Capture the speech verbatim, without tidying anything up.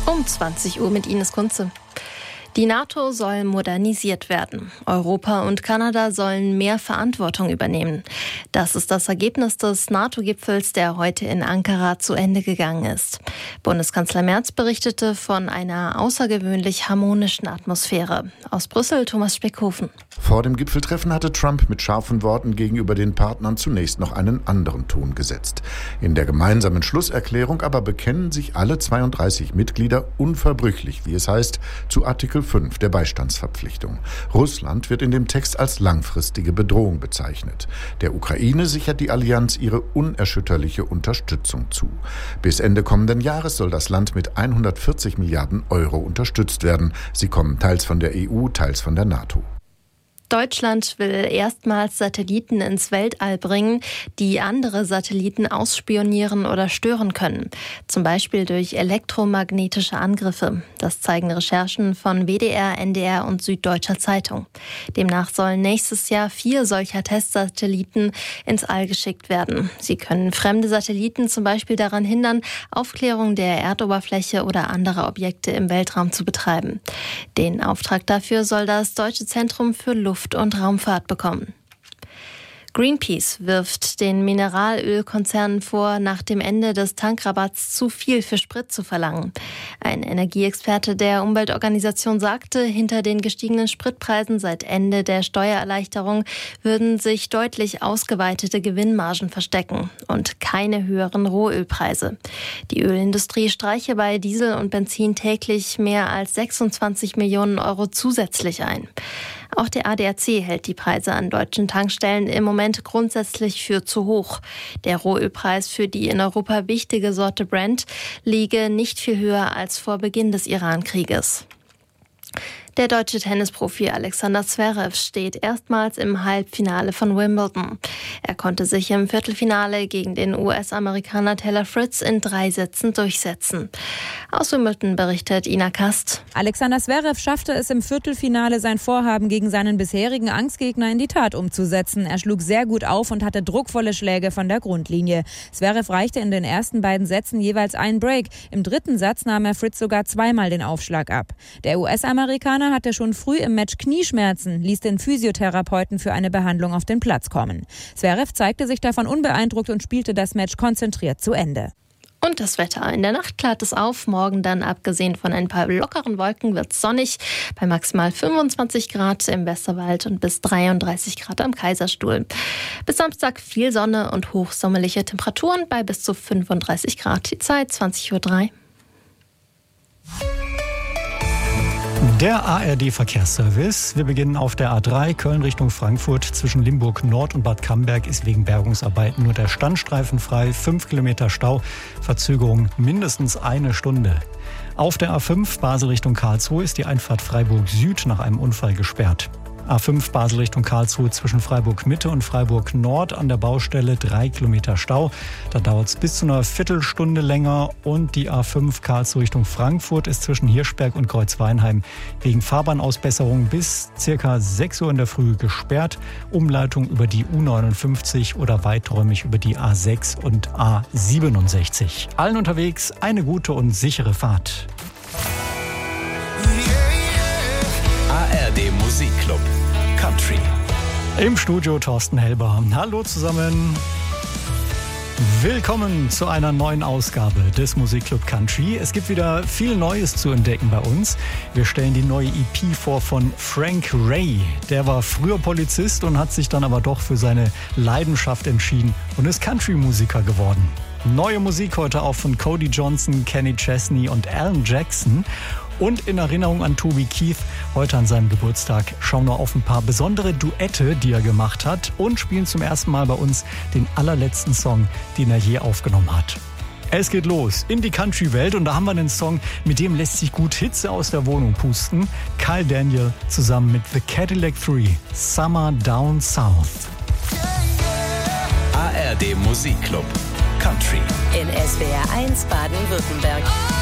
Um zwanzig Uhr mit Ines Kunze. Die NATO soll modernisiert werden. Europa und Kanada sollen mehr Verantwortung übernehmen. Das ist das Ergebnis des NATO-Gipfels, der heute in Ankara zu Ende gegangen ist. Bundeskanzler Merz berichtete von einer außergewöhnlich harmonischen Atmosphäre. Aus Brüssel Thomas Speckhofen. Vor dem Gipfeltreffen hatte Trump mit scharfen Worten gegenüber den Partnern zunächst noch einen anderen Ton gesetzt. In der gemeinsamen Schlusserklärung aber bekennen sich alle zweiunddreißig Mitglieder unverbrüchlich, wie es heißt, zu Artikel fünf der Beistandsverpflichtung. Russland wird in dem Text als langfristige Bedrohung bezeichnet. Der Ukraine sichert die Allianz ihre unerschütterliche Unterstützung zu. Bis Ende kommenden Jahres soll das Land mit hundertvierzig Milliarden Euro unterstützt werden. Sie kommen teils von der E U, teils von der NATO. Deutschland will erstmals Satelliten ins Weltall bringen, die andere Satelliten ausspionieren oder stören können. Zum Beispiel durch elektromagnetische Angriffe. Das zeigen Recherchen von W D R, N D R und Süddeutscher Zeitung. Demnach sollen nächstes Jahr vier solcher Testsatelliten ins All geschickt werden. Sie können fremde Satelliten zum Beispiel daran hindern, Aufklärung der Erdoberfläche oder anderer Objekte im Weltraum zu betreiben. Den Auftrag dafür soll das Deutsche Zentrum für Luft- und Raumfahrt bekommen. Greenpeace wirft den Mineralölkonzernen vor, nach dem Ende des Tankrabatts zu viel für Sprit zu verlangen. Ein Energieexperte der Umweltorganisation sagte, hinter den gestiegenen Spritpreisen seit Ende der Steuererleichterung würden sich deutlich ausgeweitete Gewinnmargen verstecken und keine höheren Rohölpreise. Die Ölindustrie streiche bei Diesel und Benzin täglich mehr als sechsundzwanzig Millionen Euro zusätzlich ein. Auch der A D A C hält die Preise an deutschen Tankstellen im Moment grundsätzlich für zu hoch. Der Rohölpreis für die in Europa wichtige Sorte Brent liege nicht viel höher als vor Beginn des Iran-Krieges. Der deutsche Tennisprofi Alexander Zverev steht erstmals im Halbfinale von Wimbledon. Er konnte sich im Viertelfinale gegen den U S-Amerikaner Taylor Fritz in drei Sätzen durchsetzen. Aus Wimbledon berichtet Ina Kast. Alexander Zverev schaffte es im Viertelfinale, sein Vorhaben gegen seinen bisherigen Angstgegner in die Tat umzusetzen. Er schlug sehr gut auf und hatte druckvolle Schläge von der Grundlinie. Zverev reichte in den ersten beiden Sätzen jeweils einen Break. Im dritten Satz nahm er Fritz sogar zweimal den Aufschlag ab. Der U S-Amerikaner hatte schon früh im Match Knieschmerzen, ließ den Physiotherapeuten für eine Behandlung auf den Platz kommen. Zverev zeigte sich davon unbeeindruckt und spielte das Match konzentriert zu Ende. Und das Wetter. In der Nacht klart es auf. Morgen dann, abgesehen von ein paar lockeren Wolken, wird es sonnig. Bei maximal fünfundzwanzig Grad im Westerwald und bis dreiunddreißig Grad am Kaiserstuhl. Bis Samstag viel Sonne und hochsommerliche Temperaturen bei bis zu fünfunddreißig Grad. Die Zeit zwanzig Uhr drei. Der A R D-Verkehrsservice. Wir beginnen auf der A drei Köln Richtung Frankfurt. Zwischen Limburg Nord und Bad Camberg ist wegen Bergungsarbeiten nur der Standstreifen frei. Fünf Kilometer Stau, Verzögerung mindestens eine Stunde. Auf der A fünf Basel Richtung Karlsruhe ist die Einfahrt Freiburg Süd nach einem Unfall gesperrt. A fünf Basel Richtung Karlsruhe zwischen Freiburg Mitte und Freiburg Nord an der Baustelle drei Kilometer Stau. Da dauert es bis zu einer Viertelstunde länger. Und die A fünf Karlsruhe Richtung Frankfurt ist zwischen Hirschberg und Kreuzweinheim wegen Fahrbahnausbesserung bis circa sechs Uhr in der Früh gesperrt. Umleitung über die U neunundfünfzig oder weiträumig über die A sechs und A siebenundsechzig. Allen unterwegs eine gute und sichere Fahrt. A R D Musikclub Country. Im Studio Thorsten Helber. Hallo zusammen. Willkommen zu einer neuen Ausgabe des Musikclub Country. Es gibt wieder viel Neues zu entdecken bei uns. Wir stellen die neue E P vor von Frank Ray. Der war früher Polizist und hat sich dann aber doch für seine Leidenschaft entschieden und ist Country-Musiker geworden. Neue Musik heute auch von Cody Johnson, Kenny Chesney und Alan Jackson. Und in Erinnerung an Toby Keith, heute an seinem Geburtstag, schauen wir auf ein paar besondere Duette, die er gemacht hat und spielen zum ersten Mal bei uns den allerletzten Song, den er je aufgenommen hat. Es geht los in die Country-Welt und da haben wir einen Song, mit dem lässt sich gut Hitze aus der Wohnung pusten. Kyle Daniel zusammen mit The Cadillac drei, Summer Down South. A R D Musikclub Country. In S W R eins Baden-Württemberg.